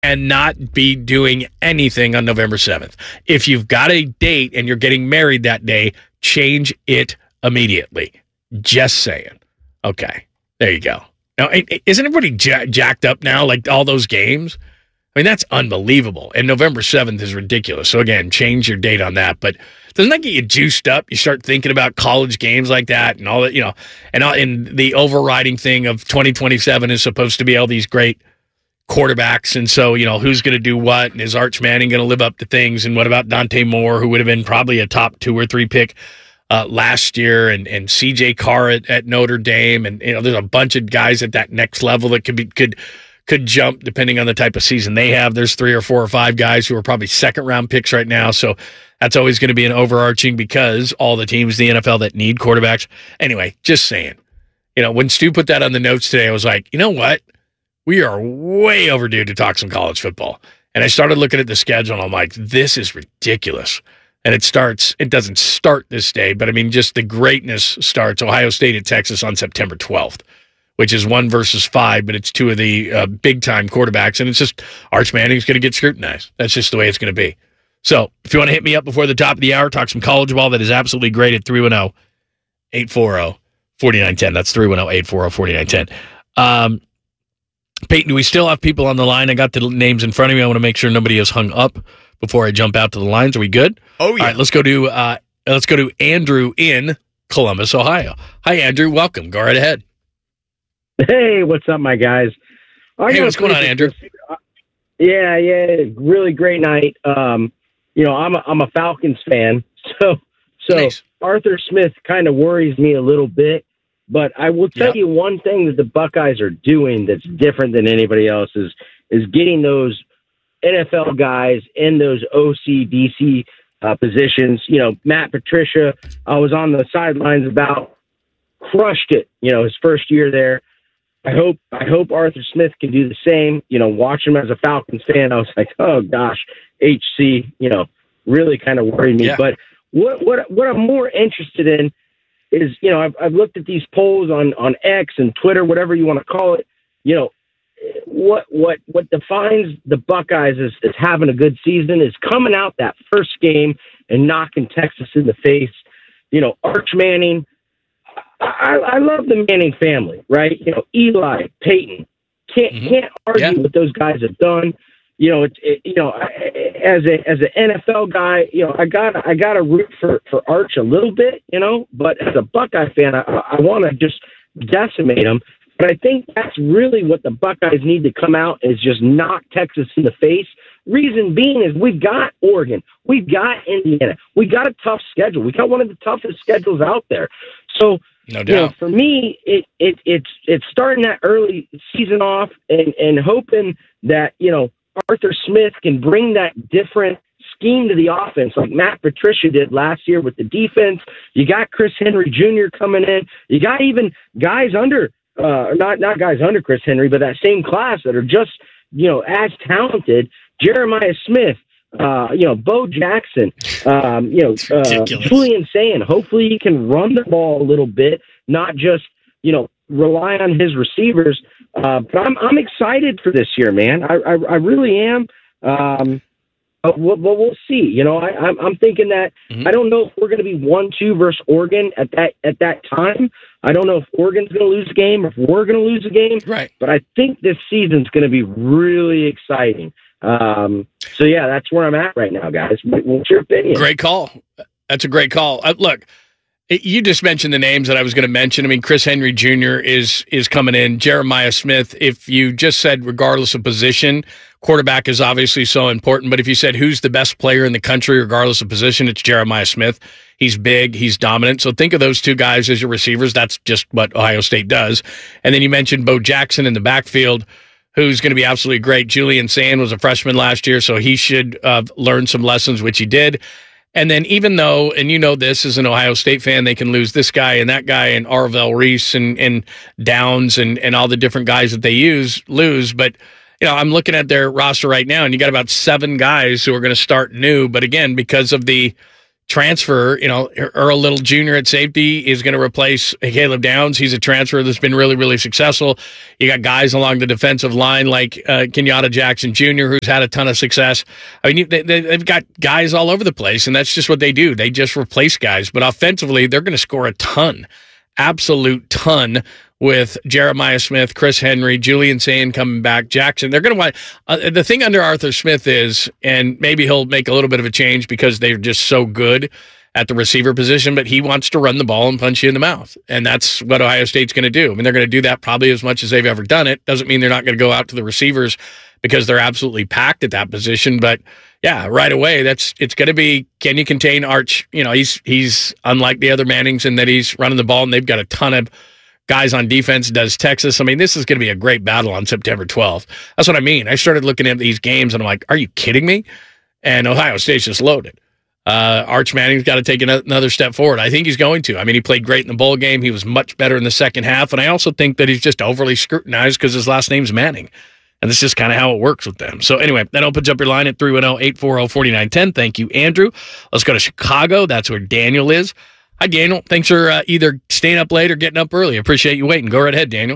and not be doing anything on November 7th. If you've got a date and you're getting married that day, change it immediately. Just saying. Okay, there you go. Now, isn't everybody jacked up now, like all those games? I mean, that's unbelievable. And November 7th is ridiculous. So, again, change your date on that. But doesn't that get you juiced up? You start thinking about college games like that and all that, and the overriding thing of 2027 is supposed to be all these great quarterbacks. And so, who's going to do what? And is Arch Manning going to live up to things? And what about Dante Moore, who would have been probably a top 2 or 3 pick last year, and CJ Carr at Notre Dame? And, there's a bunch of guys at that next level that could jump depending on the type of season they have. There's 3 or 4 or 5 guys who are probably second-round picks right now. So that's always going to be an overarching because all the teams in the NFL that need quarterbacks. Anyway, just saying. When Stu put that on the notes today, I was like, you know what? We are way overdue to talk some college football. And I started looking at the schedule, and I'm like, this is ridiculous. And it doesn't start this day, but I mean, just the greatness starts Ohio State at Texas on September 12th. Which is 1 versus 5, but it's 2 of the big-time quarterbacks, and it's just Arch Manning's going to get scrutinized. That's just the way it's going to be. So if you want to hit me up before the top of the hour, talk some college ball, that is absolutely great at 310-840-4910. That's 310-840-4910. Peyton, do we still have people on the line? I got the names in front of me. I want to make sure nobody has hung up before I jump out to the lines. Are we good? Oh, yeah. All right, let's go to Andrew in Columbus, Ohio. Hi, Andrew. Welcome. Go right ahead. Hey, what's up, my guys? Hey, what's going on, Andrew? Yeah, really great night. I'm a Falcons fan, so nice. Arthur Smith kind of worries me a little bit. But I will tell you one thing that the Buckeyes are doing that's different than anybody else is getting those NFL guys in those OC/DC positions. Matt Patricia, I was on the sidelines about, crushed it. His first year there. I hope Arthur Smith can do the same. Watch him as a Falcons fan, I was like, oh gosh, HC, really kind of worried me. Yeah. But what I'm more interested in is, I've looked at these polls on X and Twitter, whatever you want to call it. What defines the Buckeyes as having a good season is coming out that first game and knocking Texas in the face. Arch Manning. I love the Manning family, right? Eli, Peyton, can't argue what those guys have done. As an NFL guy, I gotta root for Arch a little bit, but as a Buckeye fan, I want to just decimate them. But I think that's really what the Buckeyes need to come out is just knock Texas in the face. Reason being is we've got Oregon, we've got Indiana, we got a tough schedule. We got one of the toughest schedules out there. So, no doubt. For me, it's starting that early season off and hoping that, Arthur Smith can bring that different scheme to the offense like Matt Patricia did last year with the defense. You got Chris Henry Jr. coming in. You got even guys under, not guys under Chris Henry, but that same class that are just, as talented. Jeremiah Smith, Bo Jackson, Julian Sayin. Hopefully he can run the ball a little bit, not just, rely on his receivers. But I'm excited for this year, man. I really am. But we'll see. I'm thinking that I don't know if we're going to be 1-2 versus Oregon at that time. I don't know if Oregon's going to lose a game or if we're going to lose a game. Right. But I think this season's going to be really exciting. So yeah, that's where I'm at right now, guys. What's your opinion? Great call. That's a great call. Look, you just mentioned the names that I was going to mention. I mean, Chris Henry Jr. is coming in. Jeremiah Smith. If you just said regardless of position, quarterback is obviously so important. But if you said who's the best player in the country, regardless of position, it's Jeremiah Smith. He's big. He's dominant. So think of those two guys as your receivers. That's just what Ohio State does. And then you mentioned Bo Jackson in the backfield, who's going to be absolutely great. Julian Sayin was a freshman last year, so he should learn some lessons, which he did. And then even though, and you know this as an Ohio State fan, they can lose this guy and that guy and Arvell Reese and Downs and all the different guys that they lose. But, I'm looking at their roster right now, and you got about 7 guys who are going to start new. But again, because of the transfer, Earl Little Jr. at safety is going to replace Caleb Downs. He's a transfer that's been really, really successful. You got guys along the defensive line like Kenyatta Jackson Jr., who's had a ton of success. I mean, they've got guys all over the place, and that's just what they do. They just replace guys. But offensively, they're going to score a ton, absolute ton, with Jeremiah Smith, Chris Henry, Julian Sayin coming back, Jackson. They're going to want the thing under Arthur Smith is, and maybe he'll make a little bit of a change because they're just so good at the receiver position, but he wants to run the ball and punch you in the mouth. And that's what Ohio State's going to do. I mean, they're going to do that probably as much as they've ever done it. Doesn't mean they're not going to go out to the receivers because they're absolutely packed at that position. But yeah, right away, it's going to be, can you contain Arch? He's unlike the other Mannings in that he's running the ball, and they've got a ton of guys on defense. Does Texas. I mean, this is going to be a great battle on September 12th. That's what I mean. I started looking at these games, and I'm like, are you kidding me? And Ohio State's just loaded. Arch Manning's got to take another step forward. I think he's going to. I mean, he played great in the bowl game. He was much better in the second half, and I also think that he's just overly scrutinized because his last name's Manning. And that's just kind of how it works with them. So anyway, that opens up your line at 310-840-4910. Thank you, Andrew. Let's go to Chicago. That's where Daniel is. Hi, Daniel. Thanks for either staying up late or getting up early. Appreciate you waiting. Go right ahead, Daniel.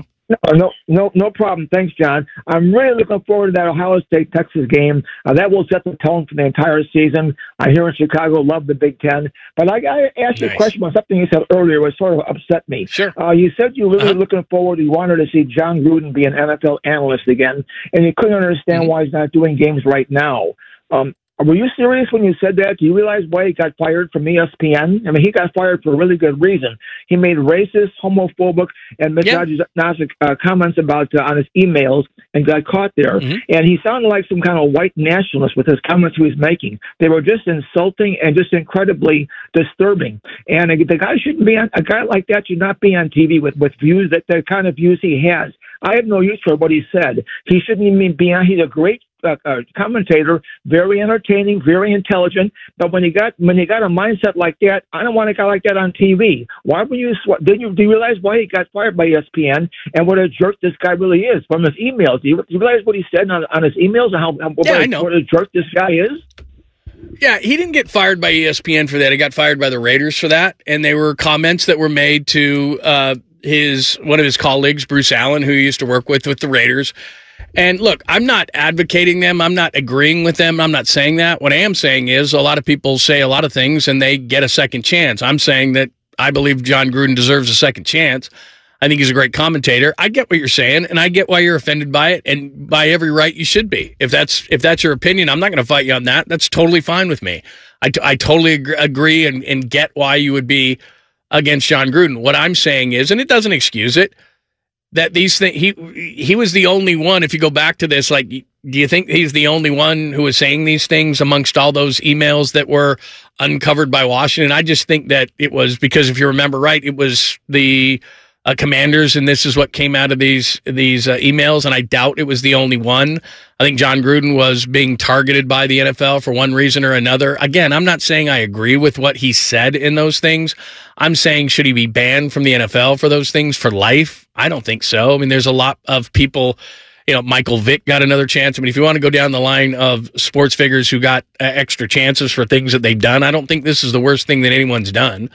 No problem. Thanks, John. I'm really looking forward to that Ohio State-Texas game. That will set the tone for the entire season. I here in Chicago love the Big Ten. But I got to ask you a question about something you said earlier, which sort of upset me. Sure. You said you were really looking forward, you wanted to see John Gruden be an NFL analyst again, and you couldn't understand why he's not doing games right now. Were you serious when you said that? Do you realize why he got fired from ESPN? I mean, he got fired for a really good reason. He made racist, homophobic, and misogynistic comments about on his emails and got caught there. Mm-hmm. And he sounded like some kind of white nationalist with his comments he was making. They were just insulting and just incredibly disturbing. And the guy shouldn't be on. A guy like that should not be on TV with views the kind of views he has. I have no use for what he said. He shouldn't even be on. He's a great commentator, very entertaining, very intelligent. But when you got a mindset like that, I don't want a guy like that on TV. Why would you? Do you realize why he got fired by ESPN and what a jerk this guy really is from his emails? Do you realize what he said on his emails and what a jerk this guy is? Yeah, he didn't get fired by ESPN for that. He got fired by the Raiders for that, and they were comments that were made to one of his colleagues, Bruce Allen, who he used to work with the Raiders. And look, I'm not advocating them. I'm not agreeing with them. I'm not saying that. What I am saying is a lot of people say a lot of things and they get a second chance. I'm saying that I believe John Gruden deserves a second chance. I think he's a great commentator. I get what you're saying, and I get why you're offended by it, and by every right you should be. If that's your opinion, I'm not going to fight you on that. That's totally fine with me. I totally agree and get why you would be against John Gruden. What I'm saying is, and it doesn't excuse it, that these things, he was the only one, if you go back to this, like, do you think he's the only one who was saying these things amongst all those emails that were uncovered by Washington? I just think that it was because, if you remember right, it was the Commanders, and this is what came out of these emails, and I doubt it was the only one. I think John Gruden was being targeted by the NFL for one reason or another. Again, I'm not saying I agree with what he said in those things. I'm saying, should he be banned from the NFL for those things for life? I don't think so. I mean, there's a lot of people, Michael Vick got another chance. I mean, if you want to go down the line of sports figures who got extra chances for things that they've done, I don't think this is the worst thing that anyone's done.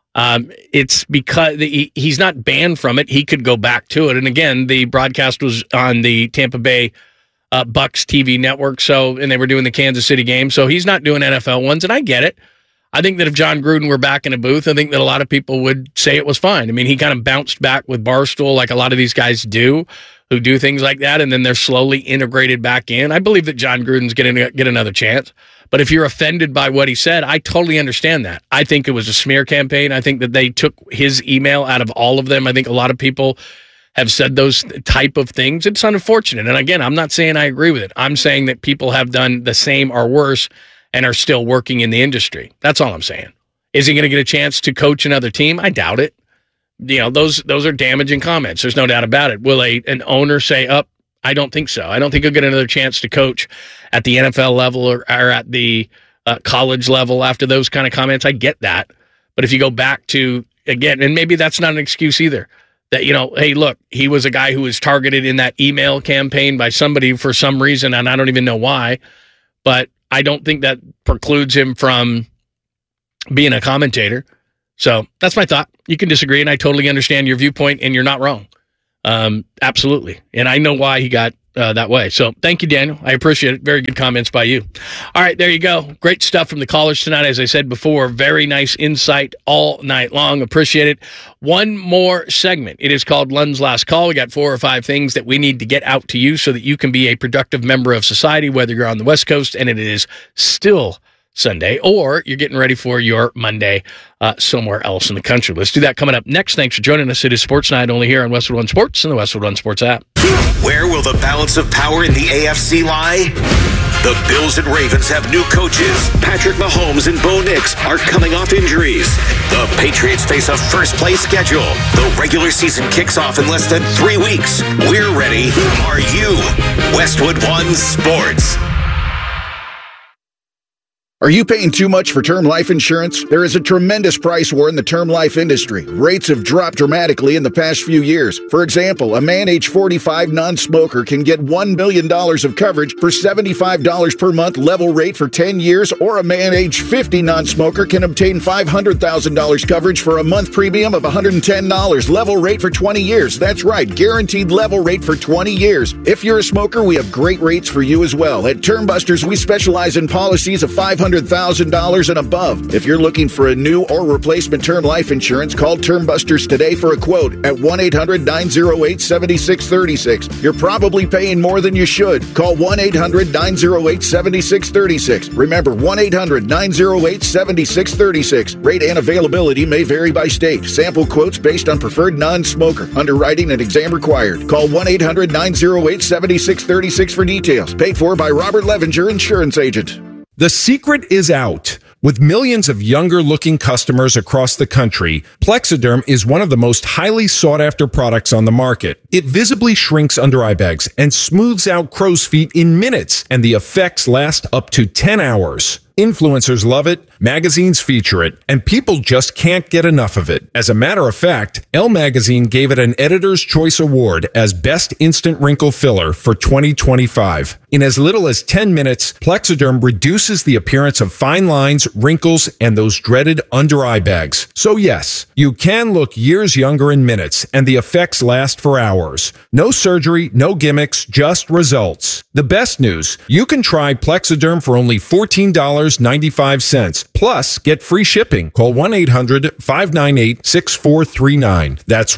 It's because he's not banned from it. He could go back to it. And again, the broadcast was on the Tampa Bay Bucks TV network. And they were doing the Kansas City game. So he's not doing NFL ones. And I get it. I think that if John Gruden were back in a booth, I think that a lot of people would say it was fine. I mean, he kind of bounced back with Barstool like a lot of these guys do, who do things like that, and then they're slowly integrated back in. I believe that John Gruden's going to get another chance. But if you're offended by what he said, I totally understand that. I think it was a smear campaign. I think that they took his email out of all of them. I think a lot of people have said those type of things. It's unfortunate. And again, I'm not saying I agree with it. I'm saying that people have done the same or worse and are still working in the industry. That's all I'm saying. Is he going to get a chance to coach another team? I doubt it. Those are damaging comments. There's no doubt about it. Will an owner say, I don't think so. I don't think he'll get another chance to coach at the NFL level or at the college level after those kind of comments. I get that. But if you go back to, again, and maybe that's not an excuse either, that, hey, look, he was a guy who was targeted in that email campaign by somebody for some reason, and I don't even know why. But I don't think that precludes him from being a commentator. So that's my thought. You can disagree, and I totally understand your viewpoint, and you're not wrong. Absolutely. And I know why he got that way. So thank you, Daniel. I appreciate it. Very good comments by you. All right, there you go. Great stuff from the callers tonight. As I said before, very nice insight all night long. Appreciate it. One more segment. It is called Lund's Last Call. We got 4 or 5 things that we need to get out to you so that you can be a productive member of society, whether you're on the West Coast and it is still Sunday, or you're getting ready for your Monday somewhere else in the country. Let's do that coming up next. Thanks for joining us. It is Sports Night only here on Westwood One Sports and the Westwood One Sports app. Where will the balance of power in the AFC lie? The Bills and Ravens have new coaches. Patrick Mahomes and Bo Nix are coming off injuries. The Patriots face a first-place schedule. The regular season kicks off in less than 3 weeks. We're ready. Are you? Westwood One Sports. Are you paying too much for term life insurance? There is a tremendous price war in the term life industry. Rates have dropped dramatically in the past few years. For example, a man age 45 non-smoker can get $1 million of coverage for $75 per month level rate for 10 years, or a man age 50 non-smoker can obtain $500,000 coverage for a month premium of $110 level rate for 20 years. That's right, guaranteed level rate for 20 years. If you're a smoker, we have great rates for you as well. At Term Busters, we specialize in policies of $500,000 and above. If you're looking for a new or replacement term life insurance, call Term Busters today for a quote at 1-800-908-7636. You're probably paying more than you should. Call 1-800-908-7636. Remember, 1-800-908-7636. Rate and availability may vary by state. Sample quotes based on preferred non-smoker. Underwriting and exam required. Call 1-800-908-7636 for details. Paid for by Robert Levinger, insurance agent. The secret is out. With millions of younger-looking customers across the country, Plexiderm is one of the most highly sought-after products on the market. It visibly shrinks under-eye bags and smooths out crow's feet in minutes, and the effects last up to 10 hours. Influencers love it, magazines feature it, and people just can't get enough of it. As a matter of fact, Elle Magazine gave it an Editor's Choice Award as Best Instant Wrinkle Filler for 2025. In as little as 10 minutes, Plexiderm reduces the appearance of fine lines, wrinkles, and those dreaded under-eye bags. So yes, you can look years younger in minutes, and the effects last for hours. No surgery, no gimmicks, just results. The best news, you can try Plexiderm for only $14.95. Plus, get free shipping. Call 1-800-598-6439. That's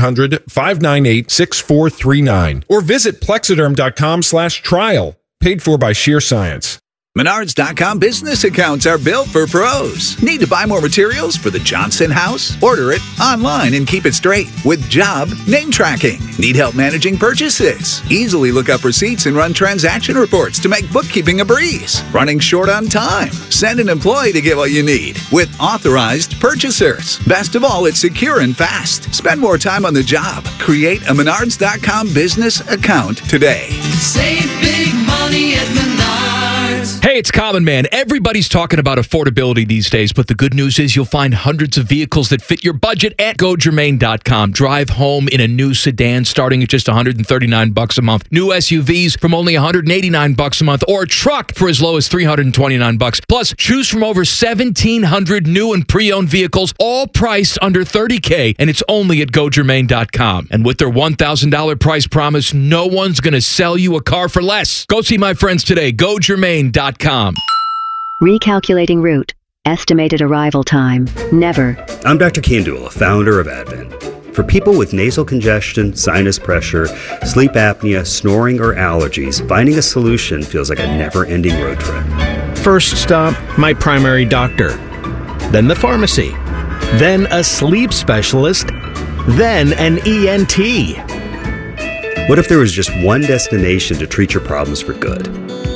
1-800-598-6439. Or visit Plexiderm.com/trial. Paid for by Sheer Science. Menards.com business accounts are built for pros. Need to buy more materials for the Johnson house? Order it online and keep it straight with job name tracking. Need help managing purchases? Easily look up receipts and run transaction reports to make bookkeeping a breeze. Running short on time? Send an employee to get what you need with authorized purchasers. Best of all, it's secure and fast. Spend more time on the job. Create a Menards.com business account today. Save big money at Menards. Hey, it's Common Man. Everybody's talking about affordability these days, but the good news is you'll find hundreds of vehicles that fit your budget at GoGermain.com. Drive home in a new sedan starting at just $139 a month. New SUVs from only $189 a month, or a truck for as low as $329. Plus, choose from over 1,700 new and pre-owned vehicles, all priced under $30K, and it's only at GoGermain.com. And with their $1,000 price promise, no one's going to sell you a car for less. Go see my friends today. GoGermain.com. Recalculating route. Estimated arrival time. Never. I'm Dr. Kandula, founder of Advent. For people with nasal congestion, sinus pressure, sleep apnea, snoring, or allergies, finding a solution feels like a never-ending road trip. First stop, my primary doctor. Then the pharmacy. Then a sleep specialist. Then an ENT. What if there was just one destination to treat your problems for good?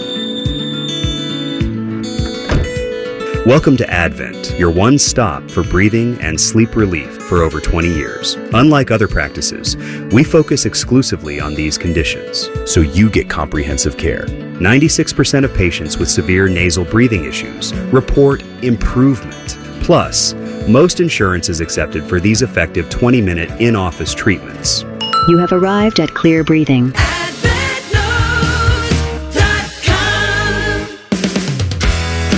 Welcome to Advent, your one stop for breathing and sleep relief for over 20 years. Unlike other practices, we focus exclusively on these conditions, so you get comprehensive care. 96% of patients with severe nasal breathing issues report improvement. Plus, most insurance is accepted for these effective 20-minute in-office treatments. You have arrived at Clear Breathing.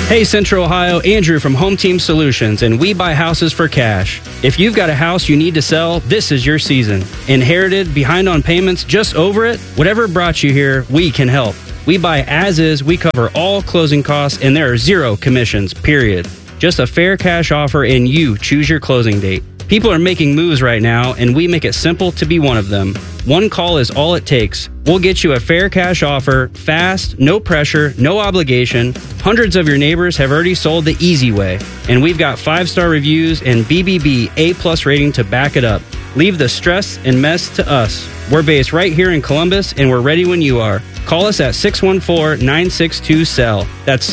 Hey Central Ohio, Andrew from Home Team Solutions, and we buy houses for cash. If you've got a house you need to sell, this is your season. Inherited, behind on payments, just over it? Whatever brought you here, we can help. We buy as is, we cover all closing costs, and there are 0 commissions, period. Just a fair cash offer and you choose your closing date. People are making moves right now, and we make it simple to be one of them. One call is all it takes. We'll get you a fair cash offer, fast, no pressure, no obligation. Hundreds of your neighbors have already sold the easy way, and we've got 5-star reviews and BBB A+ rating to back it up. Leave the stress and mess to us. We're based right here in Columbus, and we're ready when you are. Call us at 614-962-SELL. That's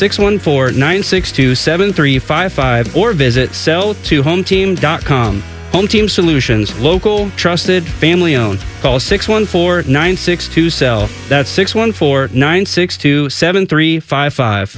614-962-7355 or visit selltohometeam.com. Home Team Solutions, local, trusted, family owned. Call 614-962-SELL. That's 614-962-7355.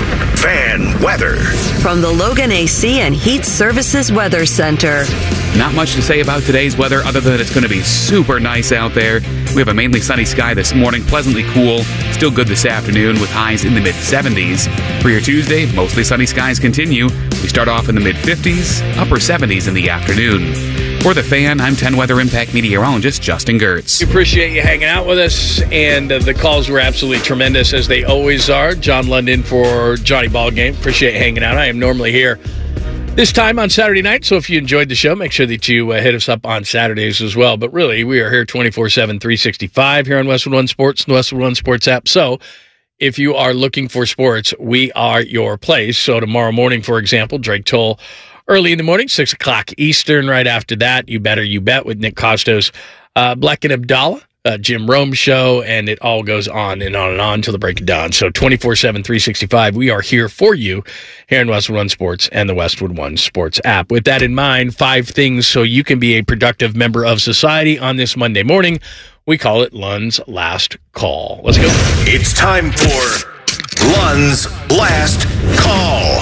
Fan weather. From the Logan AC and Heat Services Weather Center. Not much to say about today's weather other than it's going to be super nice out there. We have a mainly sunny sky this morning, pleasantly cool. Still good this afternoon with highs in the mid-70s. For your Tuesday, mostly sunny skies continue. We start off in the mid-50s, upper 70s in the afternoon. For The Fan, I'm 10 Weather Impact meteorologist Justin Gertz. We appreciate you hanging out with us, and the calls were absolutely tremendous, as they always are. John London for Johnny Ballgame. Appreciate you hanging out. I am normally here this time on Saturday night, so if you enjoyed the show, make sure that you hit us up on Saturdays as well. But really, we are here 24/7, 365 here on Westwood One Sports and the Westwood One Sports app. So if you are looking for sports, we are your place. So tomorrow morning, for example, Drake Toll, early in the morning, 6 o'clock Eastern. Right after that, You Better You Bet with Nick Costos, Black and Abdallah, Jim Rome show, and it all goes on and on and on till the break of dawn. So 24/7, 365, we are here for you here in Westwood One Sports and the Westwood One Sports app. With that in mind, 5 things so you can be a productive member of society on this Monday morning. We call it Lund's Last Call. Let's go. It's time for Lund's Last Call.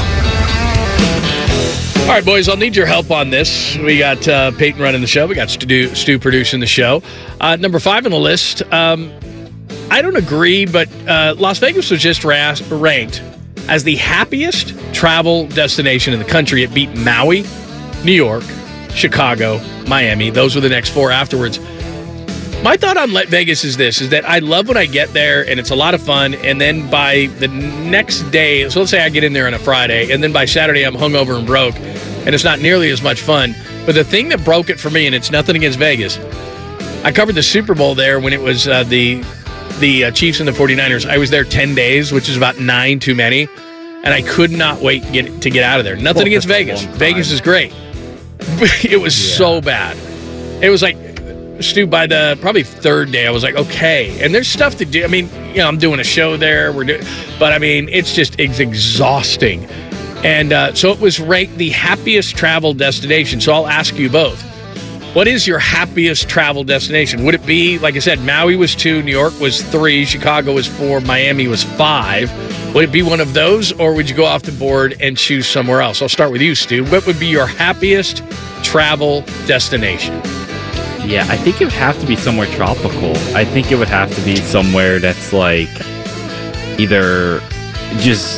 All right, boys, I'll need your help on this. We got Peyton running the show. We got Stu producing the show. Number 5 on the list. I don't agree, but Las Vegas was just ranked as the happiest travel destination in the country. It beat Maui, New York, Chicago, Miami. Those were the next 4 afterwards. My thought on Vegas is this, is that I love when I get there and it's a lot of fun, and then by the next day, so let's say I get in there on a Friday, and then by Saturday I'm hungover and broke, and it's not nearly as much fun. But the thing that broke it for me, and it's nothing against Vegas, I covered the Super Bowl there when it was the Chiefs and the 49ers. I was there 10 days, which is about 9 too many, and I could not wait to get out of there. Nothing against Vegas. Vegas is great. It was so bad. It was like, Stu, by the probably 3rd day, I was like, okay. And there's stuff to do. I mean, you know, I'm doing a show there. But I mean, it's exhausting. And so it was ranked the happiest travel destination. So I'll ask you both. What is your happiest travel destination? Would it be, like I said, Maui was 2, New York was 3, Chicago was 4, Miami was 5. Would it be one of those, or would you go off the board and choose somewhere else? I'll start with you, Stu. What would be your happiest travel destination? Yeah, I think it would have to be somewhere tropical. I think it would have to be somewhere that's like either just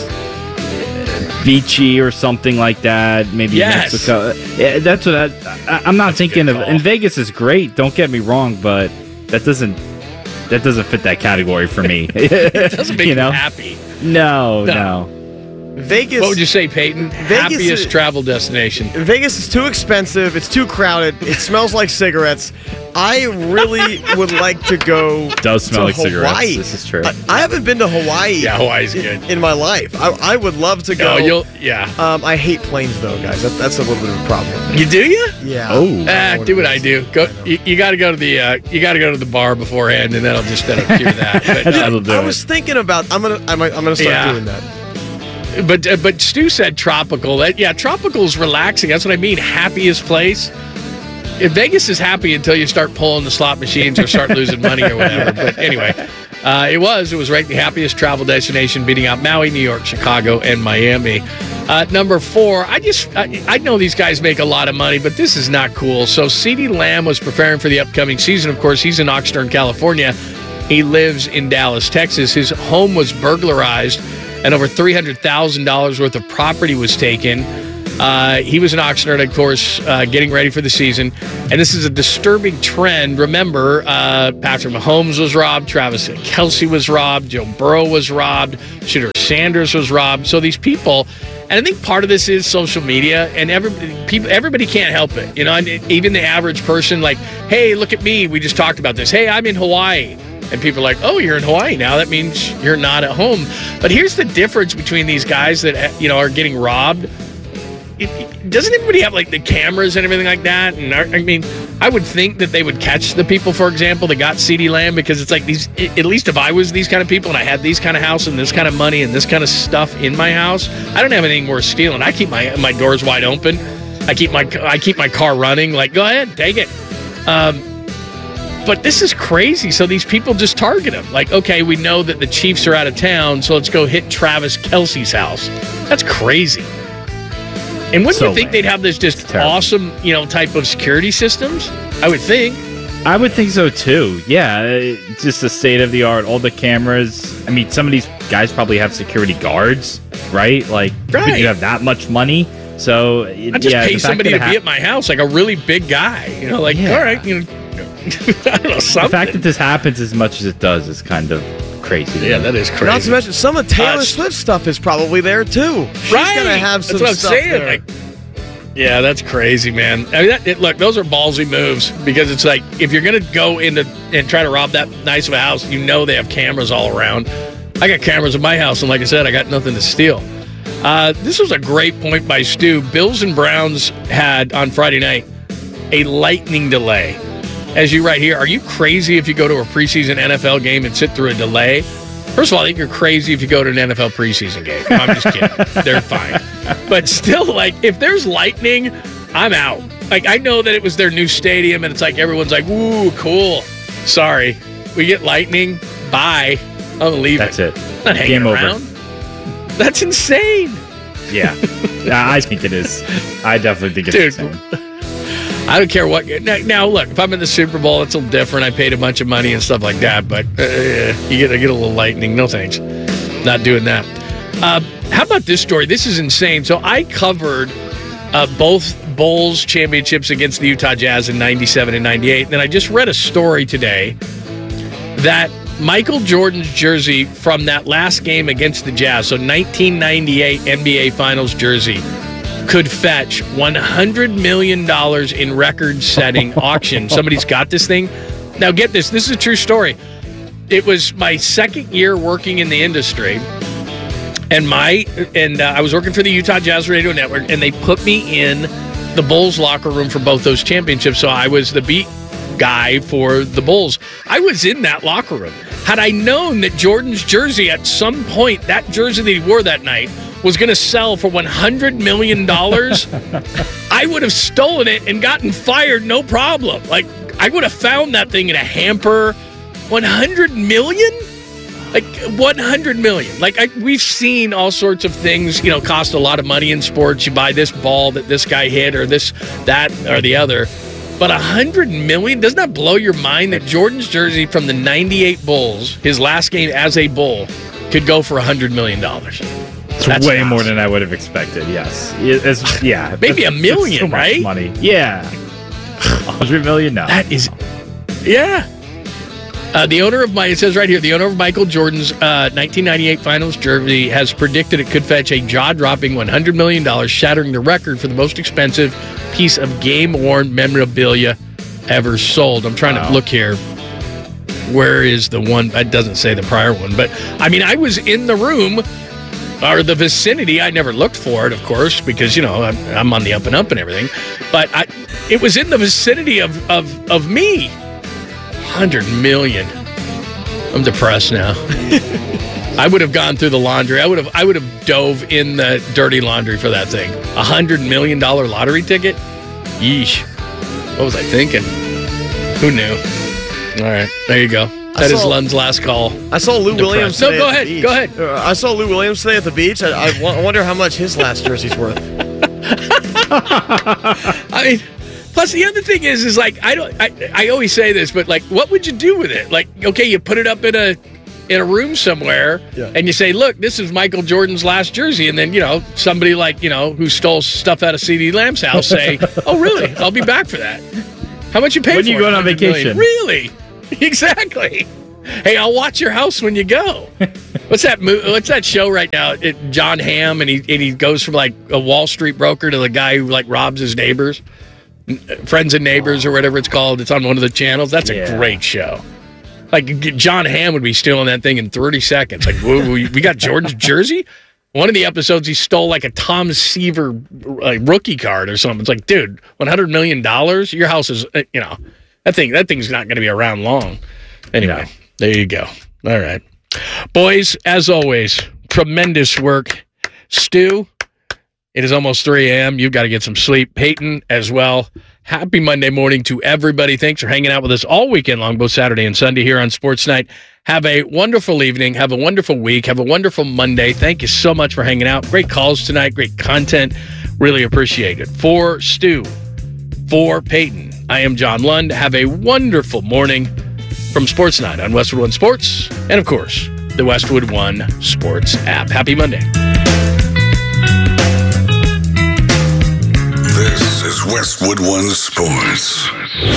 beachy or something like that. Maybe Mexico. Yeah, that's what I'm not thinking of. And Vegas is great. Don't get me wrong, but that doesn't fit that category for me. It doesn't make you happy. No. Vegas. What would you say, Peyton? Happiest travel destination. Vegas is too expensive. It's too crowded. It smells like cigarettes. I really would like to go. It does smell like Hawaii. Cigarettes. This is true. I haven't been to Hawaii. Yeah, Hawaii's good in my life. I would love to go. I hate planes though, guys. That's a little bit of a problem. You do you? Yeah. Oh. Do what I do. Go. You got to go to the bar beforehand, and that'll cure that. But, that'll do I was thinking about. I'm gonna start doing that. But Stu said tropical. Tropical is relaxing. That's what I mean. Happiest place. Vegas is happy until you start pulling the slot machines or start losing money or whatever. But anyway, it was ranked the happiest travel destination, beating out Maui, New York, Chicago, and Miami. Number 4, I know these guys make a lot of money, but this is not cool. So CeeDee Lamb was preparing for the upcoming season. Of course, he's in Oxnard, California. He lives in Dallas, Texas. His home was burglarized and over $300,000 worth of property was taken. He was an auctioneer, of course, getting ready for the season. And this is a disturbing trend. Remember, Patrick Mahomes was robbed, Travis Kelce was robbed, Joe Burrow was robbed, Shedeur Sanders was robbed. So these people, and I think part of this is social media, and everybody can't help it. You know, and even the average person, like, hey, look at me. We just talked about this. Hey, I'm in Hawaii. And people are like, oh, you're in Hawaii now. That means you're not at home. But here's the difference between these guys that, you know, are getting robbed. Doesn't everybody have like the cameras and everything like that? And I mean, I would think that they would catch the people, for example, that got CeeDee Lamb, because it's like these, at least if I was these kind of people and I had these kind of house and this kind of money and this kind of stuff in my house, I don't have anything worth stealing. I keep my doors wide open. I keep my car running. Like, go ahead, take it. But this is crazy. So these people just target him. Like, okay, we know that the Chiefs are out of town, so let's go hit Travis Kelce's house. That's crazy. And wouldn't you think they'd have this just awesome, you know, type of security systems? I would think. I would think so too. Yeah, just the state of the art, all the cameras. I mean, some of these guys probably have security guards, right? Like, right. You have that much money. So I just pay somebody to be at my house, like a really big guy. You know, like, all right, you know. I don't know, something. The fact that this happens as much as it does is kind of crazy. Yeah, that is crazy. Not to mention, some of Taylor Swift's stuff is probably there too. She's gonna have some that's what stuff I'm saying. there. Like, yeah, that's crazy, man. I mean, look, those are ballsy moves, because it's like, if you're gonna go into and try to rob that nice of a house, you know they have cameras all around. I got cameras in my house, and like I said, I got nothing to steal. This was a great point by Stu. Bills and Browns had on Friday night a lightning delay. As you write here, are you crazy if you go to a preseason NFL game and sit through a delay? First of all, I think you're crazy if you go to an NFL preseason game. I'm just kidding. They're fine. But still, like, if there's lightning, I'm out. Like, I know that it was their new stadium, and it's like everyone's like, ooh, cool. Sorry. We get lightning. Bye. I'm leaving. That's it. Not hanging Game around. Over. That's insane. Yeah. I think it is. I definitely think it's insane. I don't care what. Now, look, if I'm in the Super Bowl, it's a little different. I paid a bunch of money and stuff like that, but you get a little lightning. No thanks. Not doing that. How about this story? This is insane. So I covered both Bulls championships against the Utah Jazz in 97 and 98. And then I just read a story today that Michael Jordan's jersey from that last game against the Jazz, so 1998 NBA Finals jersey, could fetch $100 million in record-setting auction. Somebody's got this thing. Now, get this. This is a true story. It was my second year working in the industry, and I was working for the Utah Jazz Radio Network, and they put me in the Bulls locker room for both those championships, so I was the beat guy for the Bulls. I was in that locker room. Had I known that Jordan's jersey at some point, that jersey that he wore that night, was going to sell for $100 million, I would have stolen it and gotten fired, no problem. Like, I would have found that thing in a hamper. $100 million? Like, $100 million. Like, we've seen all sorts of things, you know, cost a lot of money in sports. You buy this ball that this guy hit, or this, that, or the other. But $100 million? Doesn't that blow your mind that Jordan's jersey from the 98 Bulls, his last game as a Bull, could go for $100 million? It's way more than I would have expected. Yes, maybe $1 million, so right? Money, yeah. $100 million now. That is, yeah. The owner of it says right here, the owner of Michael Jordan's 1998 Finals jersey has predicted it could fetch a jaw-dropping $100 million, shattering the record for the most expensive piece of game-worn memorabilia ever sold. I'm trying to look here. Where is the one? That doesn't say the prior one, but I mean, I was in the room. Or the vicinity. I never looked for it, of course, because, you know, I'm on the up and up and everything. But it was in the vicinity of me. $100 million. I'm depressed now. I would have gone through the laundry. I would have dove in the dirty laundry for that thing. $100 million lottery ticket? Yeesh. What was I thinking? Who knew? All right, there you go. That is Lund's last call. I saw Lou Williams today. No, go ahead. Go ahead. I saw Lou Williams today at the beach. I wonder how much his last jersey's worth. I mean, plus the other thing is like I always say this, but like, what would you do with it? Like, okay, you put it up in in a room somewhere and you say, look, this is Michael Jordan's last jersey. And then, somebody who stole stuff out of C.D. Lamb's house say, oh, really? I'll be back for that. How much you pay for it? When you going on vacation? Really? Exactly. Hey, I'll watch your house when you go. What's that show right now? John Hamm, and he goes from like a Wall Street broker to the guy who like robs his neighbors, Friends and Neighbors or whatever it's called. It's on one of the channels. That's a great show. Like John Hamm would be stealing that thing in 30 seconds. Like, whoa, we got Jordan's jersey? One of the episodes, he stole like a Tom Seaver rookie card or something. It's like, dude, $100 million? Your house is, that thing's not going to be around long. Anyway, There you go. All right. Boys, as always, tremendous work. Stu, it is almost 3 a.m. You've got to get some sleep. Peyton, as well. Happy Monday morning to everybody. Thanks for hanging out with us all weekend long, both Saturday and Sunday here on Sports Night. Have a wonderful evening. Have a wonderful week. Have a wonderful Monday. Thank you so much for hanging out. Great calls tonight. Great content. Really appreciate it. For Stu, for Peyton, I am John Lund. Have a wonderful morning from Sports Night on Westwood One Sports and, of course, the Westwood One Sports app. Happy Monday. This is Westwood One Sports.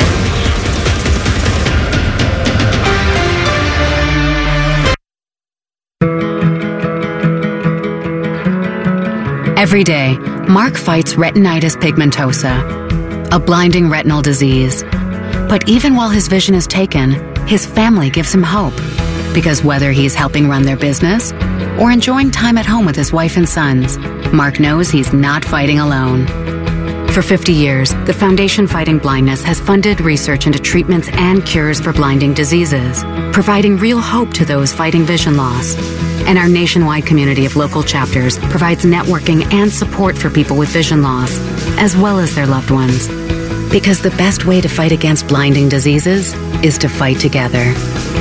Every day, Mark fights retinitis pigmentosa, a blinding retinal disease. But even while his vision is taken, his family gives him hope. Because whether he's helping run their business or enjoying time at home with his wife and sons, Mark knows he's not fighting alone. For 50 years, the Foundation Fighting Blindness has funded research into treatments and cures for blinding diseases, providing real hope to those fighting vision loss. And our nationwide community of local chapters provides networking and support for people with vision loss, as well as their loved ones. Because the best way to fight against blinding diseases is to fight together.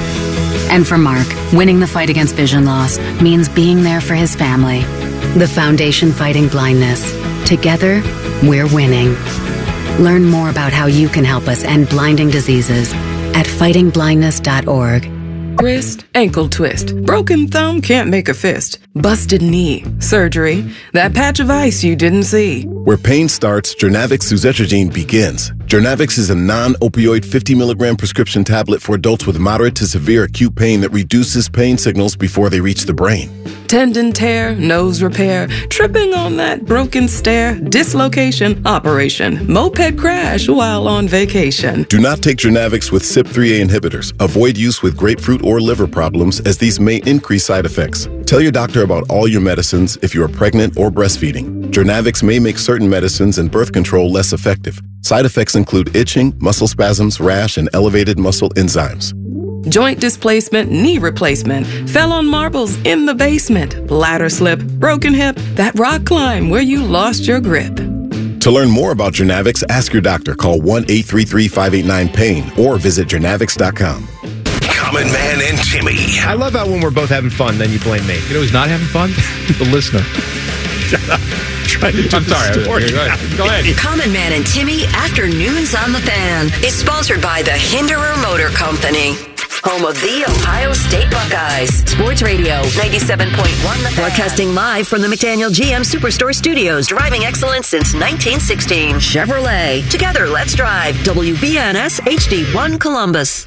And for Mark, winning the fight against vision loss means being there for his family. The Foundation Fighting Blindness. Together, we're winning. Learn more about how you can help us end blinding diseases at fightingblindness.org. Wrist, ankle twist, broken thumb, can't make a fist, busted knee, surgery, that patch of ice you didn't see. Where pain starts, Jernavix suzetrigine begins. Jernavix is a non-opioid 50 milligram prescription tablet for adults with moderate to severe acute pain that reduces pain signals before they reach the brain. Tendon tear, nose repair, tripping on that broken stair, dislocation, operation, moped crash while on vacation. Do not take Jernavix with CYP3A inhibitors. Avoid use with grapefruit or liver problems, as these may increase side effects. Tell your doctor about all your medicines if you are pregnant or breastfeeding. Jernavix may make certain medicines and birth control less effective. Side effects include itching, muscle spasms, rash, and elevated muscle enzymes. Joint displacement, knee replacement, fell on marbles in the basement, ladder slip, broken hip, that rock climb where you lost your grip. To learn more about Jernavix, ask your doctor. Call 1-833-589-PAIN or visit Jernavix.com. Common Man and Timmy. I love how when we're both having fun, then you blame me. You know who's not having fun? The listener. Shut up. I'm sorry. Go ahead. Common Man and Timmy Afternoons on the Fan is sponsored by the Hinderer Motor Company, home of the Ohio State Buckeyes. Sports Radio 97.1 The Fan. Broadcasting live from the McDaniel GM Superstore Studios. Driving excellence since 1916. Chevrolet. Together, let's drive. WBNS HD1 Columbus.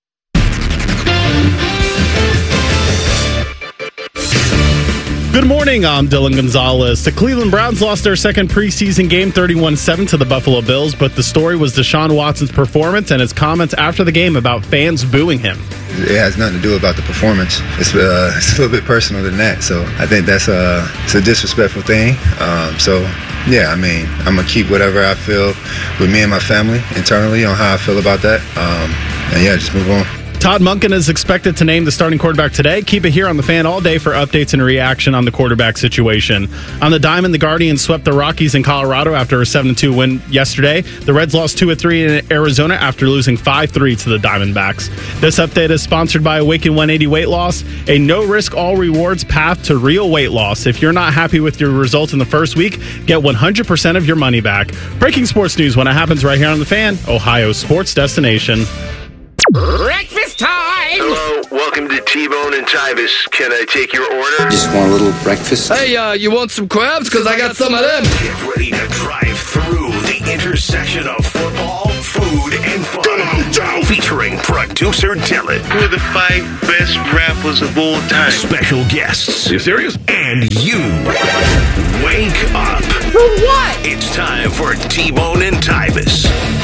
Good morning, I'm Dylan Gonzalez. The Cleveland Browns lost their second preseason game 31-7 to the Buffalo Bills, but the story was Deshaun Watson's performance and his comments after the game about fans booing him. It has nothing to do about the performance. It's a little bit personal than that, so I think that's it's a disrespectful thing. Yeah, I mean, I'm going to keep whatever I feel with me and my family internally on how I feel about that, and yeah, just move on. Todd Monken is expected to name the starting quarterback today. Keep it here on the Fan all day for updates and reaction on the quarterback situation. On the diamond, the Guardians swept the Rockies in Colorado after a 7-2 win yesterday. The Reds lost 2-3 in Arizona after losing 5-3 to the Diamondbacks. This update is sponsored by Awaken 180 Weight Loss, a no-risk, all-rewards path to real weight loss. If you're not happy with your results in the first week, get 100% of your money back. Breaking sports news when it happens right here on the Fan, Ohio's sports destination. Breakfast time! Hello, welcome to T-Bone and Tyvis. Can I take your order? Just want a little breakfast? Hey, you want some crabs? Because I got some of them. Get ready to drive through the intersection of football, food, and fun. Featuring producer Dylan. Who are the 5 best rappers of all time? Special guests. You serious? And you. Wake up. For what? It's time for T-Bone and Tyvis.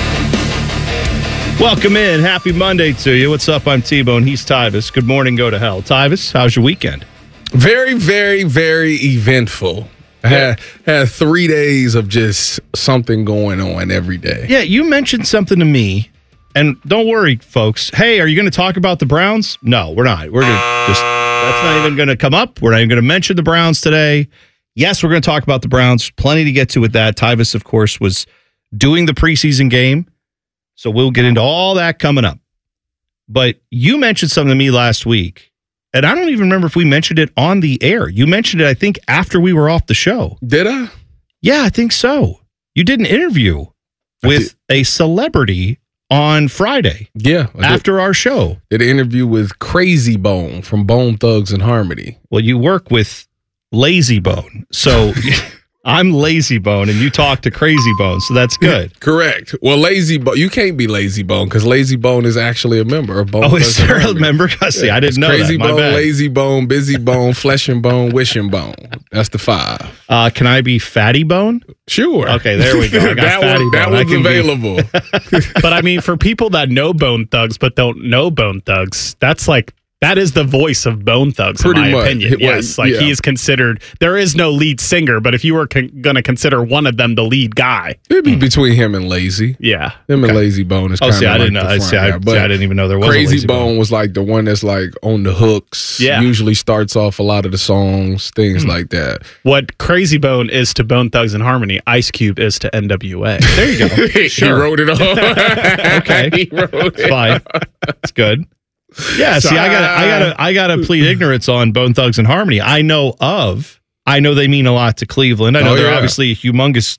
Welcome in. Happy Monday to you. What's up? I'm T-Bone. He's Tyvis. Good morning. Go to hell. Tyvis, how's your weekend? Very, very, very eventful. I had 3 days of just something going on every day. Yeah, you mentioned something to me, and don't worry, folks. Hey, are you going to talk about the Browns? No, we're not. We're that's not even going to come up. We're not even going to mention the Browns today. Yes, we're going to talk about the Browns. Plenty to get to with that. Tyvis, of course, was doing the preseason game. So we'll get into all that coming up. But you mentioned something to me last week, and I don't even remember if we mentioned it on the air. You mentioned it, I think, after we were off the show. Did I? Yeah, I think so. You did an interview with a celebrity on Friday. Yeah. After our show. Did an interview with Crazy Bone from Bone Thugs and Harmony. Well, you work with Lazy Bone. So... I'm Lazy Bone, and you talk to Crazy Bone, so that's good. Correct. Well, Lazy Bone, you can't be Lazy Bone because Lazy Bone is actually a member of Bone. Oh, is there a member? See, I didn't know Crazy that. My Bone, bad. Lazy Bone, Busy Bone, Flesh and Bone, Wishing Bone. That's the 5. Can I be Fatty Bone? Sure. Okay, there we go. I got Fatty Bone. That one's available. But I mean, for people that know Bone Thugs but don't know Bone Thugs, that is the voice of Bone Thugs, in my opinion. Yes, he is considered. There is no lead singer, but if you were going to consider one of them the lead guy, it'd be between him and Lazy. Yeah, him and Lazy Bone is. I didn't know. I didn't even know there was. Crazy a Lazy Bone was like the one that's like on the hooks. Yeah, usually starts off a lot of the songs, things like that. What Crazy Bone is to Bone Thugs and Harmony, Ice Cube is to NWA. There you go. He wrote it all. Okay, he wrote it. Fine. It's good. Yeah, see, I gotta plead ignorance on Bone Thugs and Harmony. I know they mean a lot to Cleveland. I know they're obviously a humongous,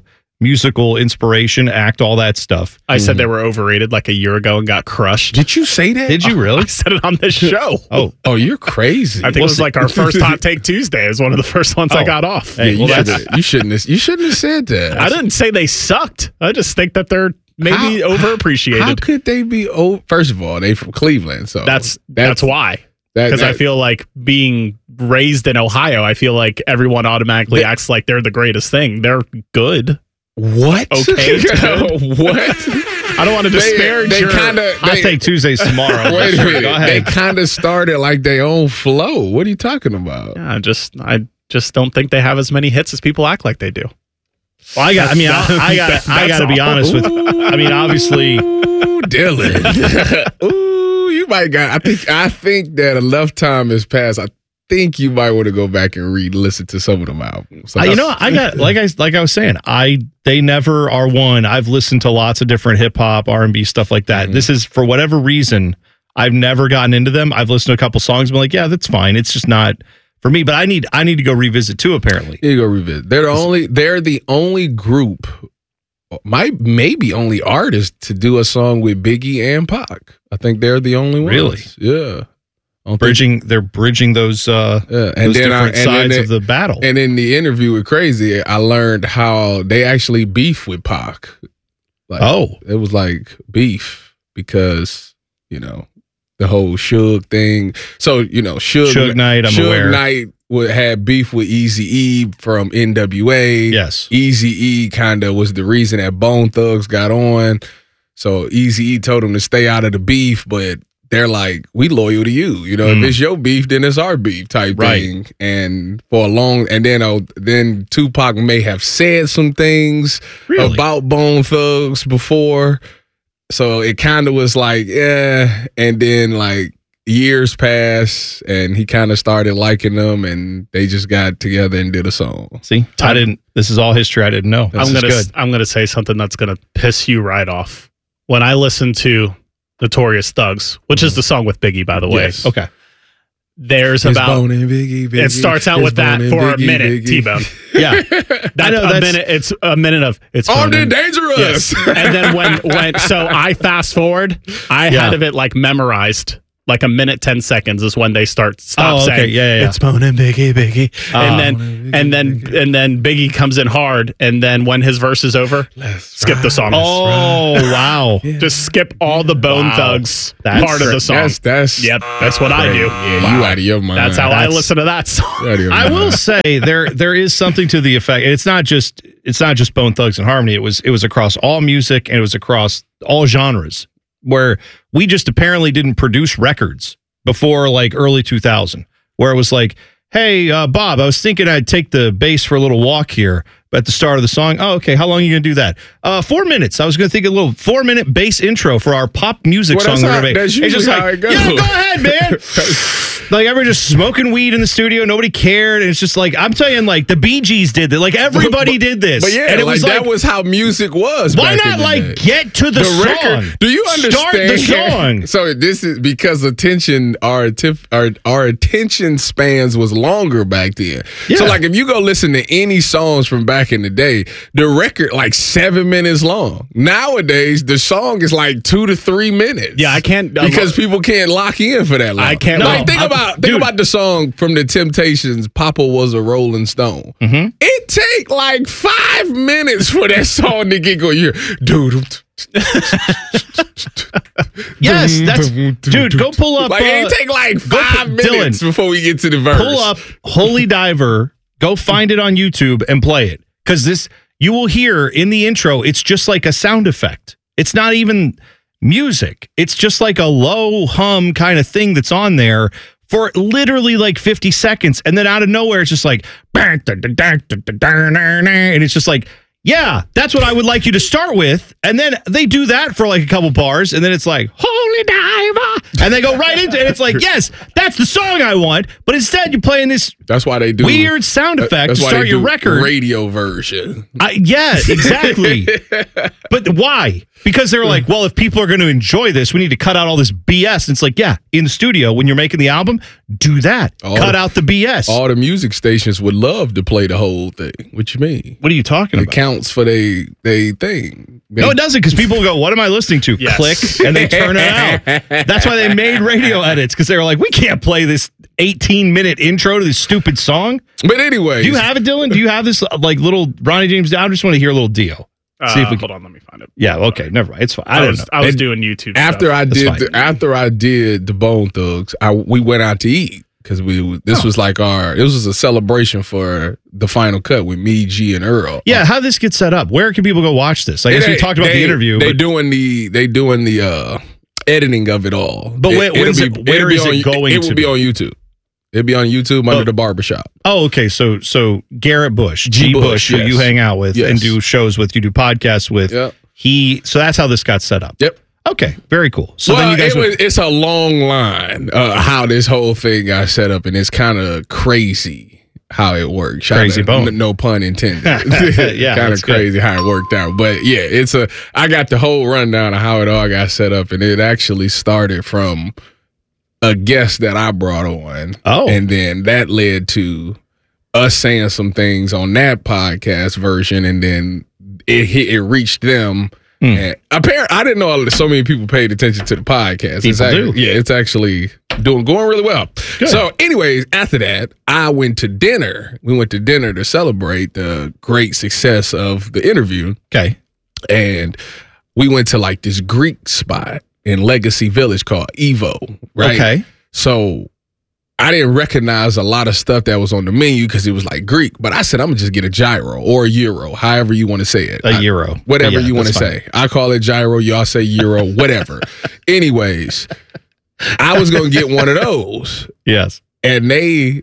musical inspiration, act, all that stuff. I said they were overrated like a year ago and got crushed. Did you say that? Did you really? I said it on this show. Oh, you're crazy. I think it was like our first Hot Take Tuesday. It was one of the first ones I got off. Hey, you shouldn't have said that. I didn't say they sucked. I just think that they're maybe overappreciated. How could they be? First of all, they from Cleveland, so that's why. Because I feel like being raised in Ohio, I feel like everyone automatically acts like they're the greatest thing. They're good. What? Okay. What? I don't want to disparage your Hot Take Tuesdays tomorrow. Wait a minute. Go ahead. They kind of started like their own flow. What are you talking about? Yeah, I just don't think they have as many hits as people act like they do. Well, I got to be honest with. I mean, obviously, Dylan. You might got. I think that enough time has passed. I think you might want to go back and listen to some of them albums. So I got like I was saying, they never are one. I've listened to lots of different hip hop, R&B stuff like that. Mm-hmm. This is for whatever reason I've never gotten into them. I've listened to a couple songs, and been like, yeah, that's fine. It's just not for me. But I need to go revisit too. Apparently, you go revisit. They're the only group, maybe only artist to do a song with Biggie and Pac. I think they're the only ones. Really? Yeah. They're bridging those different sides of the battle. And in the interview with Crazy, I learned how they actually beef with Pac. It was like beef because the whole Suge thing. So Suge Knight, Suge Knight had beef with Eazy-E from NWA. Yes, Eazy-E kind of was the reason that Bone Thugs got on. So Eazy-E told him to stay out of the beef, but they're like, we loyal to you. If it's your beef, then it's our beef type thing. And for a long, and then Tupac may have said some things about Bone Thugs before. So it kind of was like, yeah. And then like years passed and he kind of started liking them and they just got together and did a song. See, this is all history I didn't know. I'm going to say something that's going to piss you right off. When I listen to Notorious Thugs, which is the song with Biggie, by the way. Yes. Okay. There's it's about Biggie, it starts out with that for a minute, T-Bone. Yeah. It's a minute of it's armed and dangerous. Yes. And then when so I fast forward, I had of it like memorized. like a minute 10 seconds is when they stop saying it's Bone and Biggie. And then Biggie comes in hard, and then when his verse is over, skip the song. Wow. Just skip all the Bone Thugs part of the song. That's what I do. Yeah, you out of your mind. That's how I listen to that song. I will say there is something to the effect. It's not just Bone Thugs and Harmony. It was across all music, and it was across all genres, where we just apparently didn't produce records before like early 2000, where it was like, hey, Bob, I was thinking I'd take the bass for a little walk here at the start of the song. Oh, okay. How long are you going to do that? 4 minutes. I was going to think a little 4-minute bass intro for our pop music song. That's usually how it goes. Yeah, go ahead, man. Like, everyone just smoking weed in the studio. Nobody cared. And it's just like, I'm telling you, like, the Bee Gees did that. Like, everybody did this. But yeah, and it was that was how music was. Why back not, in the like, day. get to the song? Record, do you understand? Start the song. So this is because our attention spans was longer back then. Yeah. So, like, if you go listen to any songs from back in the day, the record, like, 7 minutes long. Nowadays, the song is like 2 to 3 minutes. Yeah, I can't. Because people can't lock in for that long. I can't. Like, think about the song from the Temptations, Papa Was a Rolling Stone. Mm-hmm. It take like 5 minutes for that song to get going. You're, dude. Yes, dude, go pull up. Like, it take like 5 minutes before we get to the verse. Pull up Holy Diver, go find it on YouTube and play it. Because you will hear in the intro, it's just like a sound effect. It's not even music. It's just like a low hum kind of thing that's on there for literally like 50 seconds. And then out of nowhere, it's just like, and it's just like, yeah, that's what I would like you to start with. And then they do that for like a couple bars, and then it's like, Holy Diver. And they go right into it. And it's like, yes, that's the song I want. But instead, you're playing this That's why they do weird sound effect to start your record. Radio version. Yeah, exactly. But why? Because they're like, well, if people are going to enjoy this, we need to cut out all this BS. And it's like, yeah, in the studio, when you're making the album, do that. Cut out the BS. All the music stations would love to play the whole thing. What you mean? What are you talking about? It counts for they thing. No, it doesn't, because people go, what am I listening to? Yes. Click, and they turn it out. That's why they made radio edits, because they were like, we can't play this 18-minute intro to this stupid song. But anyway. Do you have it, Dylan? Do you have this like little Ronnie James? I just want to hear a little Dio. See if we hold on, let me find it. Yeah, okay, never mind. It's fine. I was doing YouTube after stuff. after I did the Bone Thugs, we went out to eat because this was like it was a celebration for the final cut with me, G, and Earl. Yeah, how did this get set up? Where can people go watch this? I guess we talked about the interview. They doing the editing of it all. But where is it going to? It will be on YouTube. It'll be on YouTube under the barbershop. Oh, okay. So Garrett Bush, G. Bush, who you hang out with and do shows with, you do podcasts with. Yep. So that's how this got set up. Yep. Okay. Very cool. So then you guys it's a long line how this whole thing got set up, and it's kind of crazy how it works. Crazy bone. No pun intended. Yeah. Kind of crazy how it worked out. But yeah, I got the whole rundown of how it all got set up, and it actually started from a guest that I brought on. Oh. And then that led to us saying some things on that podcast version, and then it reached them. And apparently, I didn't know so many people paid attention to the podcast. It's actually going really well. Good. So anyways, after that, I went to dinner. We went to dinner to celebrate the great success of the interview. Okay. And we went to like this Greek spot in Legacy Village called Evo, right? Okay. So I didn't recognize a lot of stuff that was on the menu because it was like Greek, but I said, I'm going to just get a gyro or a euro, however you want to say it. A euro. Whatever you want to say. I call it gyro, y'all say euro, whatever. Anyways, I was going to get one of those. Yes. And they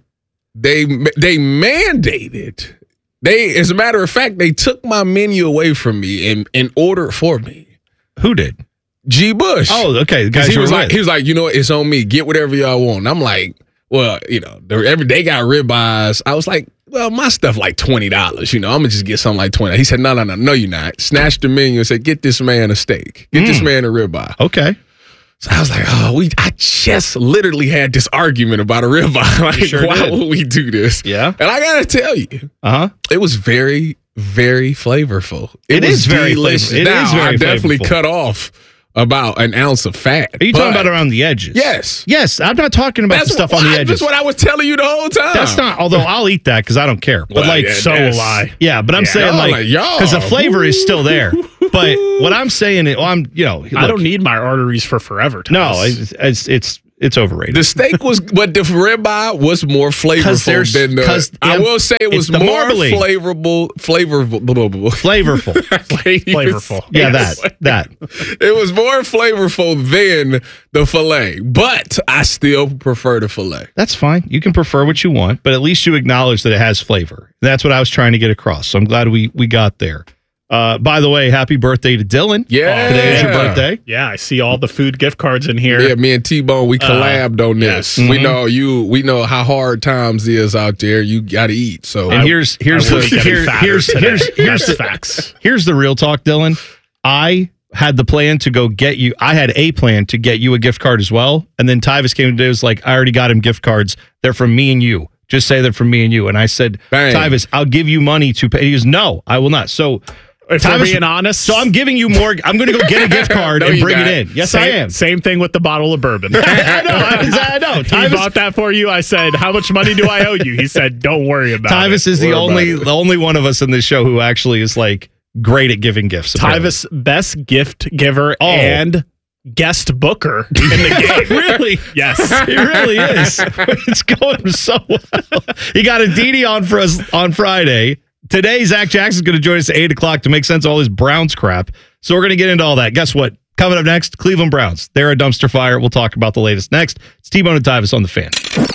mandated, as a matter of fact, they took my menu away from me and ordered for me. Who did? G. Bush. Oh, okay. He was like, you know what? It's on me. Get whatever y'all want. And I'm like, well, you know, they got ribeyes. I was like, well, my stuff like $20. You know, I'm gonna just get something like $20. He said, no, you're not. Snatched the menu and said, get this man a steak. Get this man a ribeye. Okay. So I was like, I just literally had this argument about a ribeye. Like, why would we do this? Yeah. And I gotta tell you, it was very, very flavorful. It is very delicious. flavorful. I definitely cut off about an ounce of fat. Are you talking about around the edges? Yes. Yes, I'm not talking about the stuff on the edges. That's what I was telling you the whole time. That's not, although I'll eat that because I don't care. But Well, yeah, so that's- will I. Yeah, but I'm saying y'all like, y'all. because the flavor is still there. But what I'm saying is, I don't need my arteries for forever. No, Thomas. it's overrated. The steak was, but the ribeye was more flavorful than the. I will say it was it's the more marbling. flavorful. Flavorful. Yeah, that. It was more flavorful than the filet, but I still prefer the filet. That's fine. You can prefer what you want, but at least you acknowledge that it has flavor. That's what I was trying to get across. So I'm glad we got there. By the way, happy birthday to Dylan. Yeah. Today is your birthday. Yeah, I see all the food gift cards in here. Yeah, me and T-Bone, we collabed on this. yes. We know we know how hard times is out there. You got to eat. So And here's the facts. Here's the real talk, Dylan. I had the plan to go get you. I had a plan to get you a gift card as well. And then Tyvis came today, was like, I already got him gift cards. They're from me and you. Just say they're from me and you. And I said, Bang. Tyvis, I'll give you money to pay. He goes, no, I will not. So If we're being honest. So I'm giving you more. I'm going to go get a gift card No, and you're bring not. it in. Yes, same, I am. Same thing with the bottle of bourbon. I know. He Tyvis- bought that for you. I said, how much money do I owe you? He said, don't worry about Tyvis it. is the only one of us in this show who actually is like great at giving gifts. apparently. Tyvis, best gift giver and guest booker in the game. Really? Yes. He really is. It's going so well. He got a Didi on for us on Friday. Today, Zach Jackson's going to join us at 8 o'clock to make sense of all his Browns crap. So we're going to get into all that. Guess what? Coming up next, Cleveland Browns. They're a dumpster fire. We'll talk about the latest next. It's T-Bone and Tyvis on the Fan.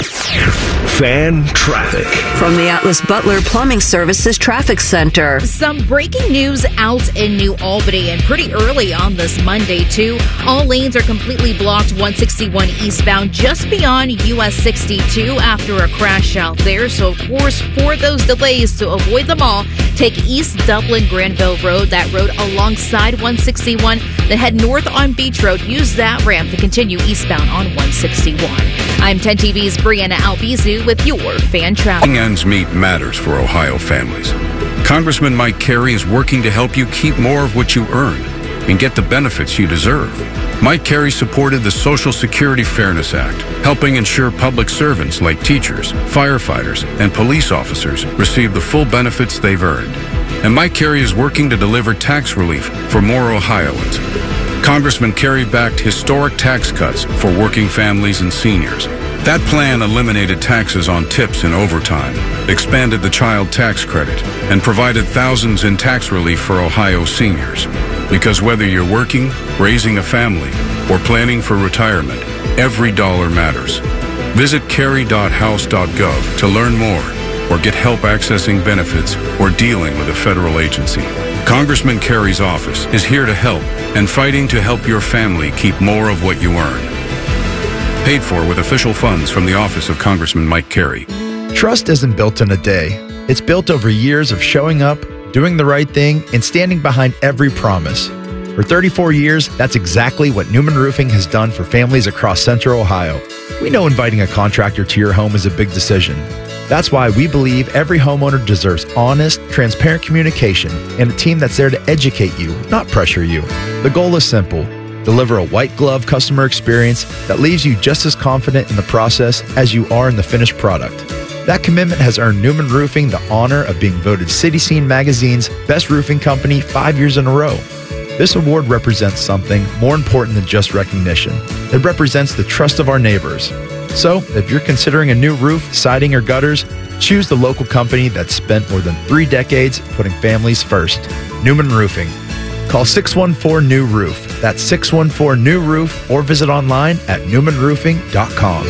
Fan traffic. From the Atlas Butler Plumbing Services Traffic Center. Some breaking news out in New Albany, and pretty early on this Monday, too. All lanes are completely blocked 161 eastbound just beyond US 62 after a crash out there. So, of course, for those delays, to avoid them all, take East Dublin Granville Road, that road alongside 161, then head north on Beach Road. Use that ramp to continue eastbound on 161. I'm 10 TV's Brianna Albizu with your Fan Traffic. Ends meet matters for Ohio families. Congressman Mike Carey is working to help you keep more of what you earn and get the benefits you deserve. Mike Carey supported the Social Security Fairness Act, helping ensure public servants like teachers, firefighters, and police officers receive the full benefits they've earned. And Mike Carey is working to deliver tax relief for more Ohioans. Congressman Carey backed historic tax cuts for working families and seniors. That plan eliminated taxes on tips and overtime, expanded the child tax credit, and provided thousands in tax relief for Ohio seniors. Because whether you're working, raising a family, or planning for retirement, every dollar matters. Visit carey.house.gov to learn more or get help accessing benefits or dealing with a federal agency. Congressman Carey's office is here to help and fighting to help your family keep more of what you earn. Paid for with official funds from the office of Congressman Mike Carey. Trust isn't built in a day. It's built over years of showing up, doing the right thing, and standing behind every promise. For 34 years, that's exactly what Newman Roofing has done for families across Central Ohio. We know inviting a contractor to your home is a big decision. That's why we believe every homeowner deserves honest, transparent communication and a team that's there to educate you, not pressure you. The goal is simple. Deliver a white glove customer experience that leaves you just as confident in the process as you are in the finished product. That commitment has earned Newman Roofing the honor of being voted City Scene Magazine's Best Roofing Company 5 years in a row. This award represents something more important than just recognition. It represents the trust of our neighbors. So, if you're considering a new roof, siding, or gutters, choose the local company that's spent more than 3 decades putting families first. Newman Roofing. Call 614-NEW-ROOF. That's 614-NEW-ROOF, or visit online at newmanroofing.com.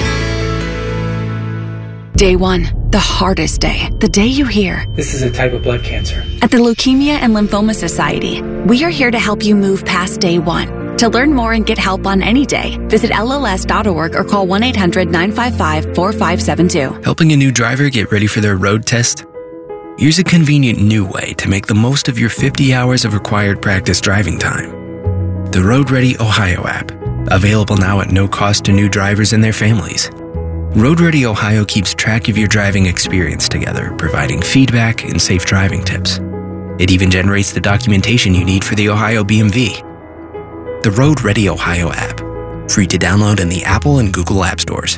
Day one, the hardest day. The day you hear, This is a type of blood cancer. at the Leukemia and Lymphoma Society, we are here to help you move past day one. To learn more and get help on any day, visit LLS.org or call 1-800-955-4572. Helping a new driver get ready for their road test? Here's a convenient new way to make the most of your 50 hours of required practice driving time. The Road Ready Ohio app, available now at no cost to new drivers and their families. Road Ready Ohio keeps track of your driving experience together, providing feedback and safe driving tips. It even generates the documentation you need for the Ohio BMV. The Road Ready Ohio app. Free to download in the Apple and Google App Stores.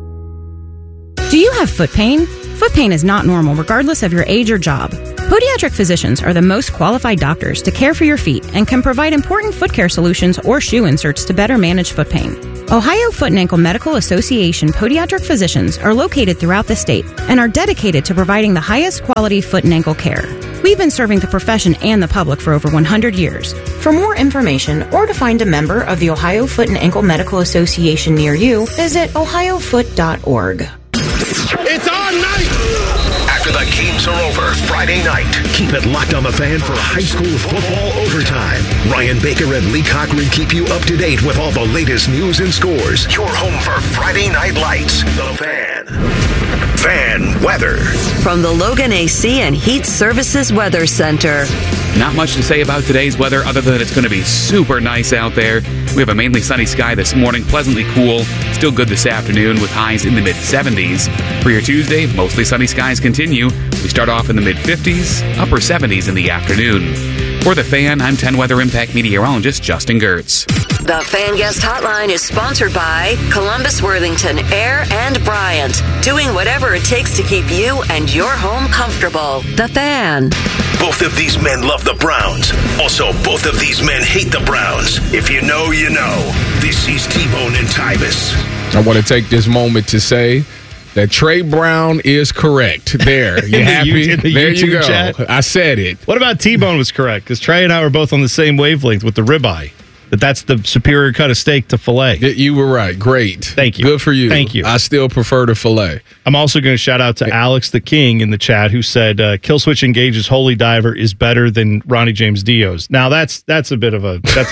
Do you have foot pain? Foot pain is not normal regardless of your age or job. Podiatric physicians are the most qualified doctors to care for your feet and can provide important foot care solutions or shoe inserts to better manage foot pain. Ohio Foot and Ankle Medical Association podiatric physicians are located throughout the state and are dedicated to providing the highest quality foot and ankle care. We've been serving the profession and the public for over 100 years. For more information or to find a member of the Ohio Foot and Ankle Medical Association near you, visit ohiofoot.org. It's on night! After the games are over Friday night, keep it locked on the Fan for high school football overtime. Ryan Baker and Lee Cochran keep you up to date with all the latest news and scores. Your home for Friday Night Lights, the Fan. Fan weather. From the Logan AC and Heat Services Weather Center. Not much to say about today's weather other than it's going to be super nice out there. We have a mainly sunny sky this morning, pleasantly cool. Still good this afternoon with highs in the mid-70s. For your Tuesday, mostly sunny skies continue. We start off in the mid-50s, upper 70s in the afternoon. For the Fan, I'm 10 Weather Impact meteorologist Justin Gertz. The Fan Guest Hotline is sponsored by Columbus, Worthington, Air, and Bryant. Doing whatever it takes to keep you and your home comfortable. The Fan. Both of these men love the Browns. Also, both of these men hate the Browns. If you know, you know. This is T-Bone and Tybus. I want to take this moment to say that Trey Brown is correct. There. You happy? There you go. Chat? I said it. What about T-Bone was correct? Because Trey and I were both on the same wavelength with the ribeye. That's the superior cut of steak to filet. You were right. Great. Thank you. Good for you. Thank you. I still prefer the filet. I'm also going to shout out to Alex the King in the chat who said Killswitch Engage's Holy Diver is better than Ronnie James Dio's. Now that's a bit of a that's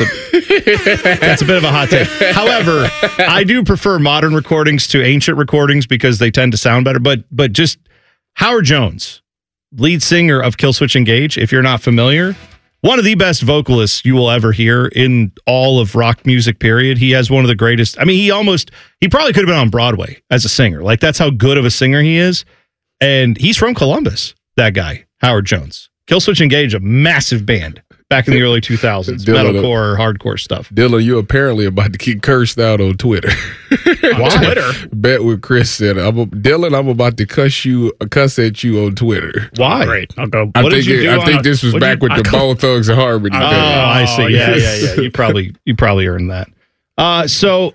a bit of a hot take. However, I do prefer modern recordings to ancient recordings because they tend to sound better. But just Howard Jones, lead singer of Killswitch Engage, if you're not familiar, one of the best vocalists you will ever hear in all of rock music, period. He has one of the greatest. I mean, he probably could have been on Broadway as a singer. Like, that's how good of a singer he is. And he's from Columbus, that guy, Howard Jones. Killswitch Engage, a massive band back in the early 2000s, metalcore, hardcore stuff. Dylan, you apparently about to get cursed out on Twitter. Why? Twitter? Bet what Chris said. Dylan, I'm about to cuss at you on Twitter. Why? Great. I'll go. I think this was back with the Bone Thugs and Harmony. I see. Yeah. You probably earned that. So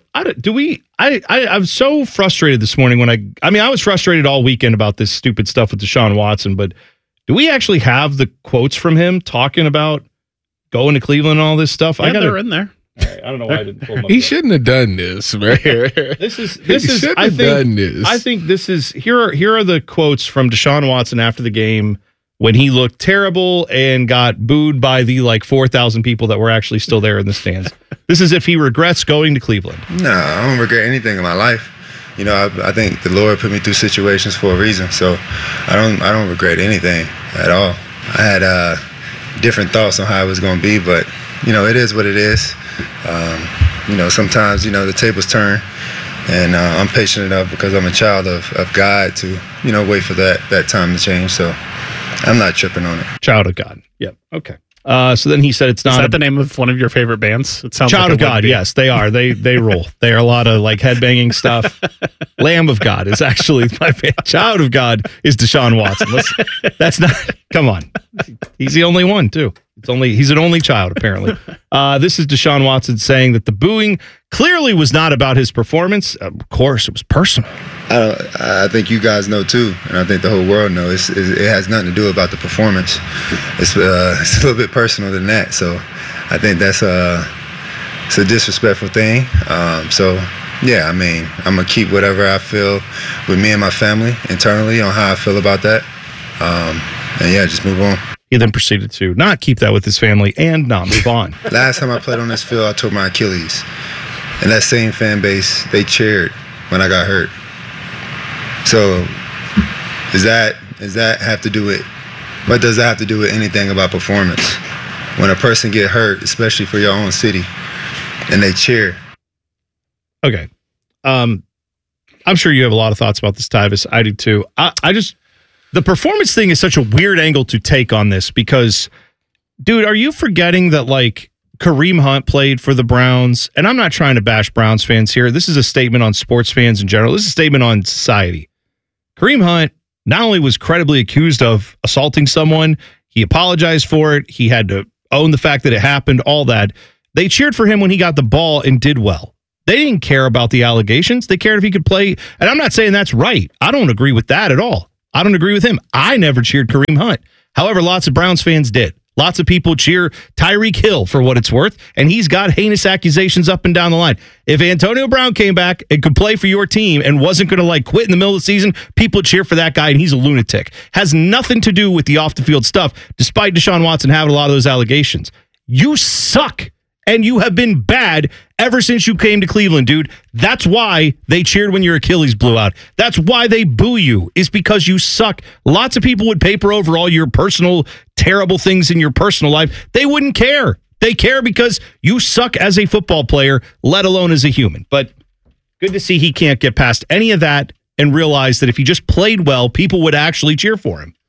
I'm so frustrated this morning when I was frustrated all weekend about this stupid stuff with Deshaun Watson, but do we actually have the quotes from him talking about going to Cleveland and all this stuff? Yeah, they're in there. Right, I don't know why I didn't pull them up. He shouldn't have done this, man. This is. I think this is. Here are the quotes from Deshaun Watson after the game when he looked terrible and got booed by the 4,000 people that were actually still there in the stands. This is if he regrets going to Cleveland. No, I don't regret anything in my life. You know, I think the Lord put me through situations for a reason, so I don't regret anything at all. I had different thoughts on how it was going to be, but you know, it is what it is. You know, sometimes the tables turn, and I'm patient enough because I'm a child of God to wait for that time to change. So I'm not tripping on it. Child of God. Yep. Okay. So then he said it's not. Is that the name of one of your favorite bands? It sounds Child like of God. Yes, they are. They rule. They are a lot of headbanging stuff. Lamb of God is actually my band. Child of God is Deshaun Watson. That's not. Come on. He's the only one too. He's an only child apparently. This is Deshaun Watson saying that the booing clearly was not about his performance. Of course, it was personal. I think you guys know too, and I think the whole world knows. It has nothing to do about the performance. It's a little bit personal than that. So I think it's a disrespectful thing. So yeah, I mean, I'm gonna keep whatever I feel with me and my family internally on how I feel about that. And yeah, just move on. He then proceeded to not keep that with his family and not move on. Last time I played on this field, I tore my Achilles. And that same fan base, they cheered when I got hurt. So does that have to do with, what does that have to do with anything about performance? When a person get hurt, especially for your own city, and they cheer. Okay. I'm sure you have a lot of thoughts about this, Tyvis. I do too. The performance thing is such a weird angle to take on this because, dude, are you forgetting that Kareem Hunt played for the Browns, and I'm not trying to bash Browns fans here. This is a statement on sports fans in general. This is a statement on society. Kareem Hunt not only was credibly accused of assaulting someone, he apologized for it. He had to own the fact that it happened, all that. They cheered for him when he got the ball and did well. They didn't care about the allegations. They cared if he could play. And I'm not saying that's right. I don't agree with that at all. I don't agree with him. I never cheered Kareem Hunt. However, lots of Browns fans did. Lots of people cheer Tyreek Hill for what it's worth, and he's got heinous accusations up and down the line. If Antonio Brown came back and could play for your team and wasn't going to quit in the middle of the season, people cheer for that guy, and he's a lunatic. Has nothing to do with the off-the-field stuff, despite Deshaun Watson having a lot of those allegations. You suck, and you have been bad ever since you came to Cleveland, dude. That's why they cheered when your Achilles blew out. That's why they boo you, is because you suck. Lots of people would paper over all your personal terrible things in your personal life. They wouldn't care. They care because you suck as a football player, let alone as a human. But good to see he can't get past any of that and realize that if he just played well, people would actually cheer for him.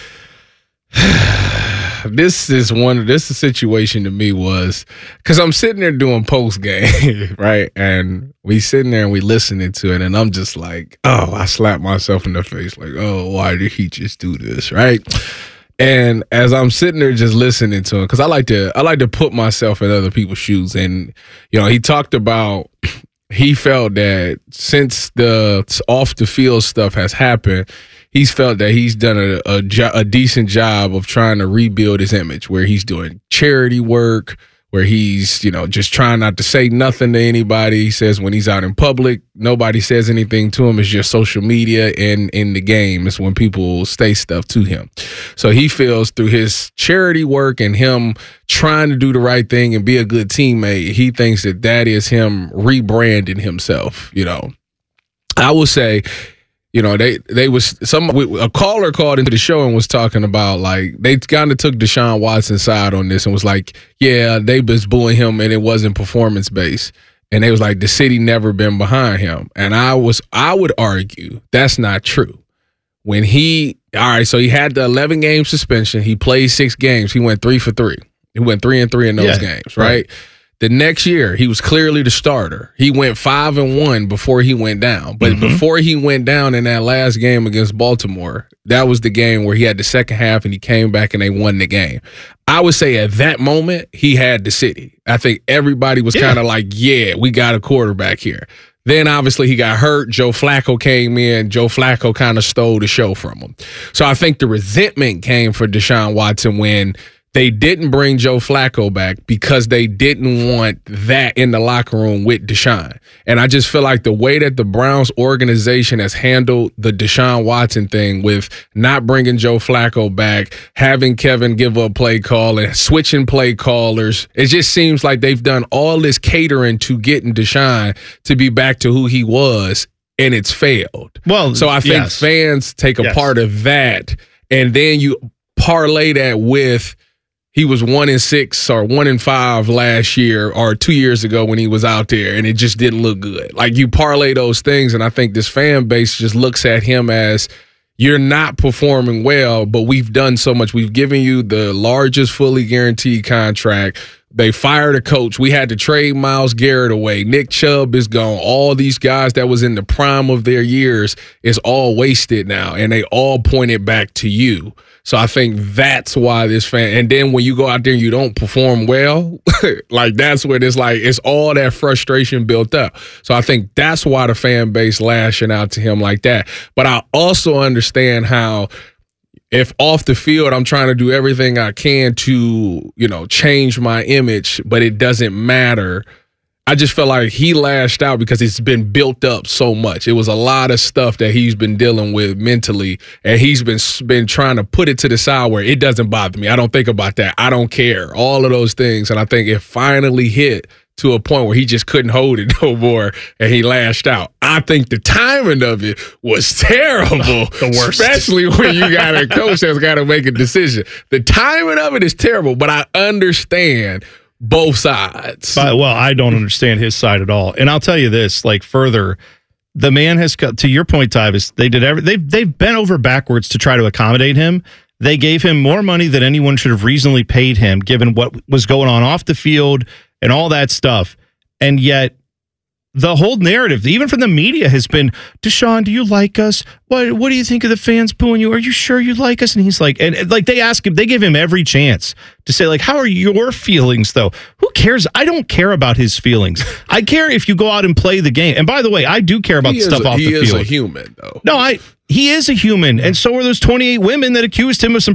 This is a situation to me was because I'm sitting there doing post game, right? And we sitting there and we listening to it, and I'm just like, oh, I slapped myself in the face, like, oh, why did he just do this, right? And as I'm sitting there just listening to him, because I like to put myself in other people's shoes, and he talked about he felt that since the off the field stuff has happened, he's felt that he's done a decent job of trying to rebuild his image, where he's doing charity work, where he's, just trying not to say nothing to anybody. He says when he's out in public, nobody says anything to him. It's just social media, and in the game is when people say stuff to him. So he feels through his charity work and him trying to do the right thing and be a good teammate, he thinks that is him rebranding himself. I will say, a caller called into the show and was talking about they kind of took Deshaun Watson's side on this and was like, yeah, they was booing him and it wasn't performance based. And they was like, the city never been behind him. And I would argue that's not true. When so he had the 11 game suspension. He played 6 games. He went 3 for 3. He went 3-3 in those games, right? The next year, he was clearly the starter. He went 5-1 before he went down. But before he went down in that last game against Baltimore, that was the game where he had the second half and he came back and they won the game. I would say at that moment, he had the city. I think everybody was kind of like, yeah, we got a quarterback here. Then obviously he got hurt. Joe Flacco came in. Joe Flacco kind of stole the show from him. So I think the resentment came for Deshaun Watson when they didn't bring Joe Flacco back because they didn't want that in the locker room with Deshaun. And I just feel like the way that the Browns organization has handled the Deshaun Watson thing with not bringing Joe Flacco back, having Kevin give up play call and switching play callers, it just seems like they've done all this catering to getting Deshaun to be back to who he was, and it's failed. Well, so I think fans take a part of that, and then you parlay that with he was 1-6 or 1-5 last year or 2 years ago when he was out there, and it just didn't look good. You parlay those things, and I think this fan base just looks at him as, you're not performing well, but we've done so much. We've given you the largest fully guaranteed contract. They fired a coach. We had to trade Myles Garrett away. Nick Chubb is gone. All these guys that was in the prime of their years is all wasted now, and they all pointed back to you. So I think that's why this fan, and then when you go out there and you don't perform well, that's where it's all that frustration built up. So I think that's why the fan base lashing out to him like that. But I also understand how, if off the field I'm trying to do everything I can to, change my image, but it doesn't matter. I just felt like he lashed out because it's been built up so much. It was a lot of stuff that he's been dealing with mentally, and he's been trying to put it to the side where it doesn't bother me. I don't think about that. I don't care. All of those things. And I think it finally hit to a point where he just couldn't hold it no more, and he lashed out. I think the timing of it was terrible. The worst. Especially when you got a coach that's got to make a decision. The timing of it is terrible, but I understand both sides. Well, I don't understand his side at all. And I'll tell you this, further, the man has got, to your point, Tyvis, they've bent over backwards to try to accommodate him. They gave him more money than anyone should have reasonably paid him, given what was going on off the field and all that stuff. And yet, the whole narrative, even from the media, has been, Deshaun, do you like us? What do you think of the fans booing you? Are you sure you like us? And he's like, and like they ask him, they give him every chance to say, like, how are your feelings, though? Who cares? I don't care about his feelings. I care if you go out and play the game. And by the way, I do care about the stuff off the field. He is a human, though. No, he is a human. And so are those 28 women that accused him of some